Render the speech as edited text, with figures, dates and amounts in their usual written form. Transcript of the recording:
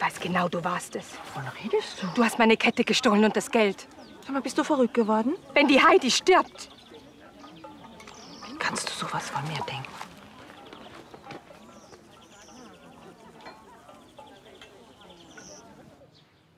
weiß genau, du warst es. Wovon redest du? Du hast meine Kette gestohlen und das Geld. Sag mal, bist du verrückt geworden? Wenn die Heidi stirbt. Wie kannst du sowas von mir denken?